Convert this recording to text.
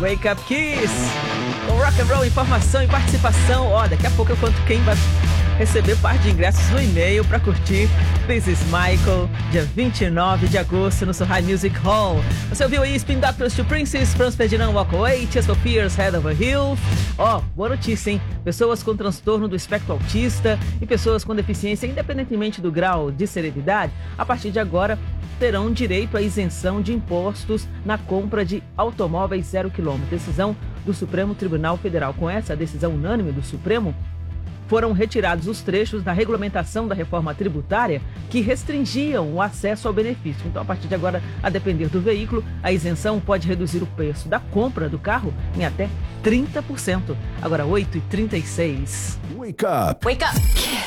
Wake Up Kiss. Com rock and roll, informação e participação. Ó, daqui a pouco eu conto quem vai receber parte de ingressos no e-mail para curtir This is Michael, dia 29 de agosto no Sohai Music Hall. Você ouviu aí Spin Doctors to Princess, Franz Ferdinand Walk Away, Tears for Fears, Head Over Heels. Ó, boa notícia, hein? Pessoas com transtorno do espectro autista e pessoas com deficiência, independentemente do grau de severidade, a partir de agora terão direito à isenção de impostos na compra de automóveis 0 km. Decisão do Supremo Tribunal Federal. Com essa decisão unânime do Supremo, foram retirados os trechos da regulamentação da reforma tributária que restringiam o acesso ao benefício. Então, a partir de agora, a depender do veículo, a isenção pode reduzir o preço da compra do carro em até 30%. Agora, 8h36. Wake up! Wake up!